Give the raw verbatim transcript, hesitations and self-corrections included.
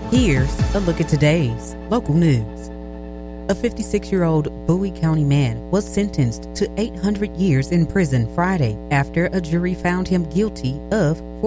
Here's a look at today's local news. A fifty-six-year-old Bowie County man was sentenced to eight hundred years in prison Friday after a jury found him guilty of